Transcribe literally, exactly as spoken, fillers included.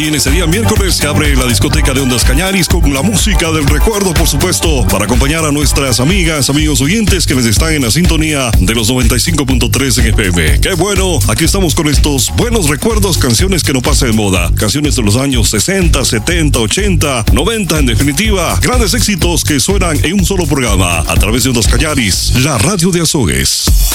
Y en ese día miércoles se abre la discoteca de Ondas Cañaris con la música del recuerdo, por supuesto, para acompañar a nuestras amigas, amigos oyentes que les están en la sintonía de los noventa y cinco punto tres en F M. ¡Qué bueno! Aquí estamos con estos buenos recuerdos, canciones que no pasan de moda, canciones de los años sesenta, setenta, ochenta, noventa, en definitiva, grandes éxitos que suenan en un solo programa a través de Ondas Cañaris, la radio de Azogues.